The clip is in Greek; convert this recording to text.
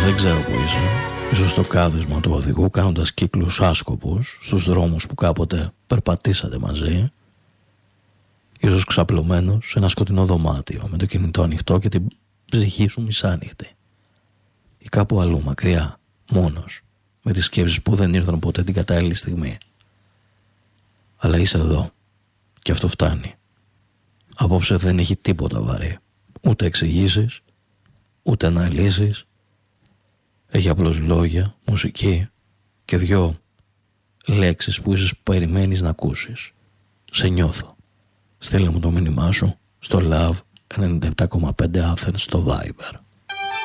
Δεν ξέρω που είσαι. Ίσως στο κάδισμα του οδηγού, κάνοντας κύκλους άσκοπους στους δρόμους που κάποτε περπατήσατε μαζί. Ίσως ξαπλωμένος σε ένα σκοτεινό δωμάτιο με το κινητό ανοιχτό και την ψυχή σου μισάνοιχτη. Ή κάπου αλλού μακριά, μόνος, με τις σκέψεις που δεν ήρθαν ποτέ την κατάλληλη στιγμή. Αλλά είσαι εδώ και αυτό φτάνει. Απόψε δεν έχει τίποτα βαρύ. Ούτε εξηγήσεις, ούτε αναλύσεις. Έχει απλώς λόγια, μουσική και 2 λέξεις που ίσως περιμένεις να ακούσεις. Σε νιώθω. Στείλε μου το μήνυμά σου στο Love 97,5 Athens στο Viber.